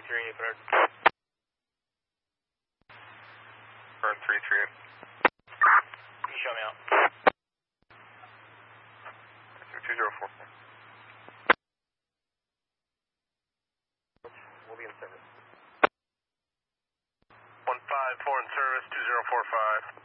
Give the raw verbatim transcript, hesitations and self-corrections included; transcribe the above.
three eight, Bernard. Burn three three eight. Can you show me out? two zero four four. We'll be in service. one five four in service, two zero four five.